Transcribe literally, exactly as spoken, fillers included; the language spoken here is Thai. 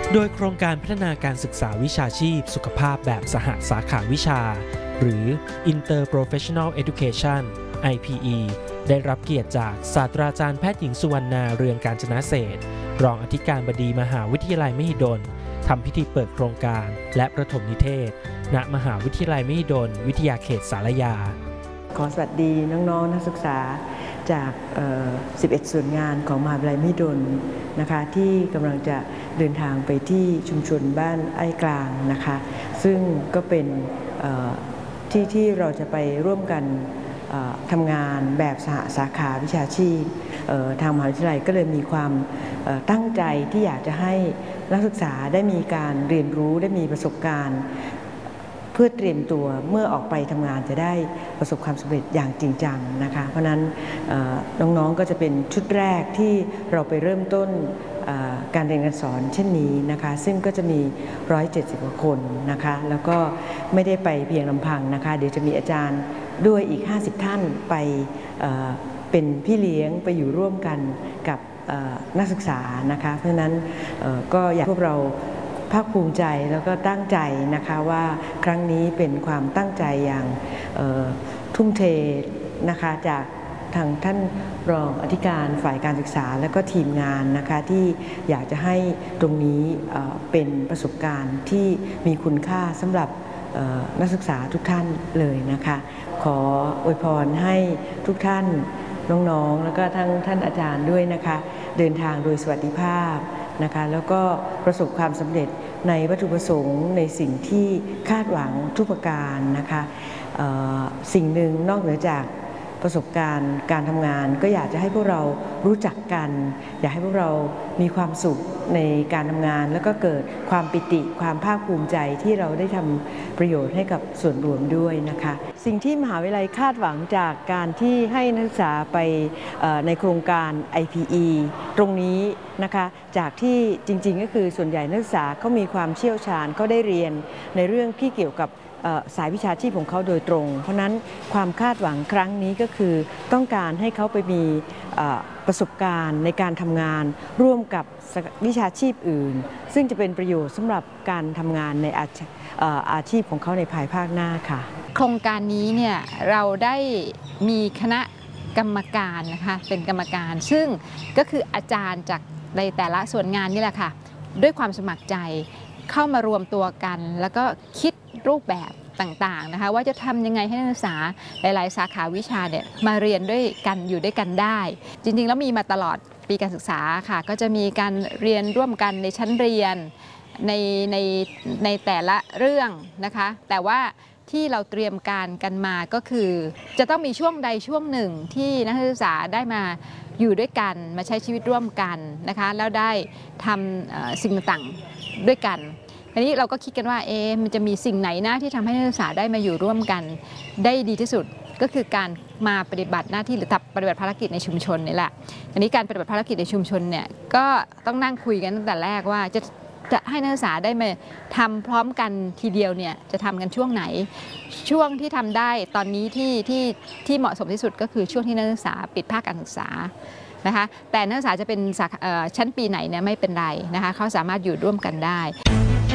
โดยโครงการพัฒนาการศึกษาวิชาชีพสุขภาพแบบสหสาขาวิชาหรือ Interprofessional Education ไอ พี อี ได้รับเกียรติจากศาสตราจารย์แพทย์หญิงสุวรรณาเรืองกาญจนเศรษฐ์รองอธิการบดีมหาวิทยาลัยมหิดลทำพิธีเปิดโครงการและประถมนิเทศณมหาวิทยาลัยมหิดลวิทยาเขตสารยาขอสวัสดีน้องๆนักศึกษาจากสิบเอ็ดส่วนงานของมหาวิทยาลัยมหิดลนะคะที่กำลังจะเดินทางไปที่ชุมชนบ้านไอ้กลางนะคะซึ่งก็เป็นที่ที่เราจะไปร่วมกันทำงานแบบสหสาขาวิชาชีพทางมหาวิทยาลัยก็เลยมีความตั้งใจที่อยากจะให้นักศึกษาได้มีการเรียนรู้ได้มีประสบการณ์เพื่อเตรียมตัวเมื่อออกไปทำงานจะได้ประสบความสำเร็จอย่างจริงจังนะคะเพราะนั้นน้องๆก็จะเป็นชุดแรกที่เราไปเริ่มต้นการเรียนการสอนเช่นนี้นะคะซึ่งก็จะมีหนึ่งร้อยเจ็ดสิบกว่าคนนะคะแล้วก็ไม่ได้ไปเพียงลำพังนะคะเดี๋ยวจะมีอาจารย์ด้วยอีกห้าสิบท่านไปเป็นพี่เลี้ยงไปอยู่ร่วมกันกับนักศึกษานะคะเพราะฉะนั้นก็อยากพวกเราภาคภูมิใจแล้วก็ตั้งใจนะคะว่าครั้งนี้เป็นความตั้งใจอย่างทุ่มเทนะคะจากทางท่านรองอธิการฝ่ายการศึกษาและก็ทีมงานนะคะที่อยากจะให้ตรงนี้เป็นประสบการณ์ที่มีคุณค่าสำหรับนักศึกษาทุกท่านเลยนะคะขออวยพรให้ทุกท่านน้องๆแล้วก็ทั้งท่านอาจารย์ด้วยนะคะเดินทางโดยสวัสดิภาพนะคะแล้วก็ประสบความสำเร็จในวัตถุประสงค์ในสิ่งที่คาดหวังทุกประการนะคะสิ่งหนึ่งนอกเหนือจากประสบการณ์การทำงานก็อยากจะให้พวกเรารู้จักกันอยากให้พวกเรามีความสุขในการทำงานแล้วก็เกิดความปิติความภาคภูมิใจที่เราได้ทำประโยชน์ให้กับส่วนรวมด้วยนะคะสิ่งที่มหาวิทยาลัยคาดหวังจากการที่ให้นักศึกษาไปในโครงการ ไอ พี อี ตรงนี้นะคะจากที่จริงๆก็คือส่วนใหญ่นักศึกษาเขามีความเชี่ยวชาญเขาได้เรียนในเรื่องที่เกี่ยวกับสายวิชาชีพของเขาโดยตรงเพราะนั้นความคาดหวังครั้งนี้ก็คือต้องการให้เขาไปมีประสบการณ์ในการทำงานร่วมกับวิชาชีพอื่นซึ่งจะเป็นประโยชน์สำหรับการทำงานในอาชีพของเขาในภายภาคหน้าค่ะโครงการนี้เนี่ยเราได้มีคณะกรรมการนะคะเป็นกรรมการซึ่งก็คืออาจารย์จากในแต่ละส่วนงานนี่แหละค่ะด้วยความสมัครใจเข้ามารวมตัวกันแล้วก็คิดรูปแบบต่างๆนะคะว่าจะทำยังไงให้นักศึกษาหลายๆสาขาวิชาเนี่ยมาเรียนด้วยกันอยู่ด้วยกันได้จริงๆแล้วมีมาตลอดปีการศึกษาค่ะก็จะมีการเรียนร่วมกันในชั้นเรียนในในในแต่ละเรื่องนะคะแต่ว่าที่เราเตรียมการกันมาก็คือจะต้องมีช่วงใดช่วงหนึ่งที่นักศึกษาได้มาอยู่ด้วยกันมาใช้ชีวิตร่วมกันนะคะแล้วได้ทำสิ่งต่างๆด้วยกันอันนี้เราก็คิดกันว่าเอ๊ะมันจะมีสิ่งไหนนะที่ทำให้นักศึกษาได้มาอยู่ร่วมกันได้ดีที่สุดก็คือการมาปฏิบัติหน้าที่หรือปฏิบัติภารกิจในชุมชนนี่แหละอันนี้การปฏิบัติภารกิจในชุมชนเนี่ยก็ต้องนั่งคุยกันตั้งแต่แรกว่าจะจะให้นักศึกษาได้มาทำพร้อมกันทีเดียวเนี่ยจะทำกันช่วงไหนช่วงที่ทำได้ตอนนี้ที่ที่ที่เหมาะสมที่สุดก็คือช่วงที่นักศึกษาปิดภาคการศึกษานะคะแต่นักศึกษาจะเป็นชั้นปีไหนเนี่ยไม่เป็นไรนะคะเขาสามารถอยู่ร่วมกันได้